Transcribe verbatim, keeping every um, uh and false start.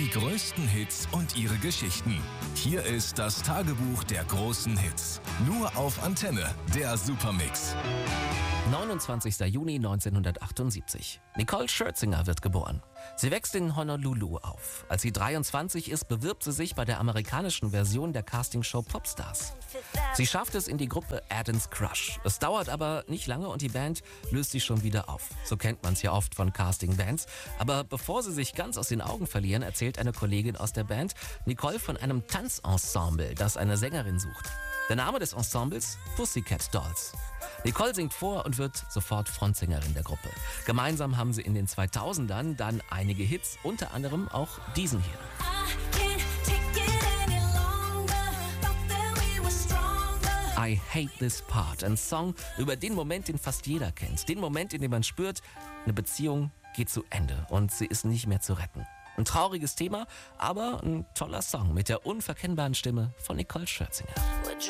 Die größten Hits und ihre Geschichten. Hier ist das Tagebuch der großen Hits. Nur auf Antenne, der Supermix. neunundzwanzigster Juni neunzehnhundertachtundsiebzig. Nicole Scherzinger wird geboren. Sie wächst in Honolulu auf. Als sie dreiundzwanzig ist, bewirbt sie sich bei der amerikanischen Version der Castingshow Popstars. Sie schafft es in die Gruppe Addams Crush. Es dauert aber nicht lange und die Band löst sich schon wieder auf. So kennt man es ja oft von Castingbands. Aber bevor sie sich ganz aus den Augen verlieren, erzählt eine Kollegin aus der Band Nicole von einem Tanzensemble, das eine Sängerin sucht. Der Name des Ensembles? Pussycat Dolls. Nicole singt vor und wird sofort Frontsängerin der Gruppe. Gemeinsam haben sie in den zweitausendern dann einige Hits, unter anderem auch diesen hier. I Hate This Part, ein Song über den Moment, den fast jeder kennt. Den Moment, in dem man spürt, eine Beziehung geht zu Ende und sie ist nicht mehr zu retten. Ein trauriges Thema, aber ein toller Song mit der unverkennbaren Stimme von Nicole Scherzinger.